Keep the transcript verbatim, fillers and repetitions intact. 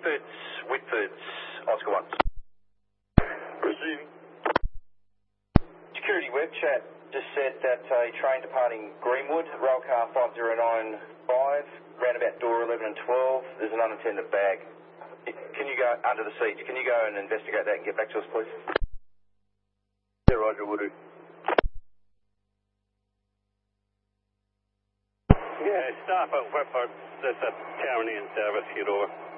Whitford's, Whitford's, Oscar one. Receiving. Security web chat just said that a train departing Greenwood, railcar five zero nine five, roundabout door eleven and twelve, there's an unattended bag. Can you go under the seats? Can you go and investigate that and get back to us, please? Yeah, Roger, will do. Yeah, staff at Whitford, there's a Terni in service here over.